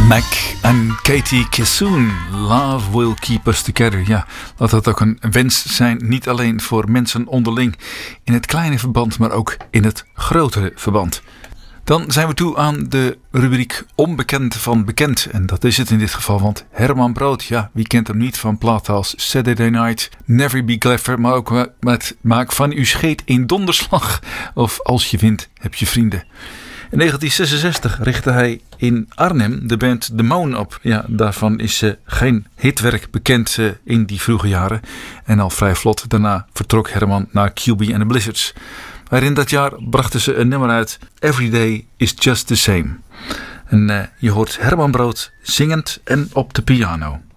Mac en Katie Kissoon, Love Will Keep Us Together. Ja, laat dat ook een wens zijn, niet alleen voor mensen onderling in het kleine verband, maar ook in het grotere verband. Dan zijn we toe aan de rubriek Onbekend van Bekend. En dat is het in dit geval, want Herman Brood, ja, wie kent hem niet van platen als Saturday Night, Never Be Clever, maar ook met Maak van uw scheet een donderslag of Als je wint, heb je vrienden. In 1966 richtte hij in Arnhem de band The Moon op. Ja, daarvan is geen hitwerk bekend in die vroege jaren. En al vrij vlot daarna vertrok Herman naar QB and the Blizzards. Maar in dat jaar brachten ze een nummer uit, Every Day is Just the Same. En je hoort Herman Brood zingend en op de piano.